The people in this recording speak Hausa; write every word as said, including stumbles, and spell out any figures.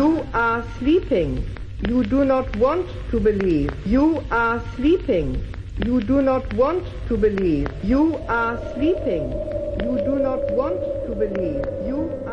You are sleeping. You do not want to believe. You are sleeping. You do not want to believe. You are sleeping. You do not want to believe. You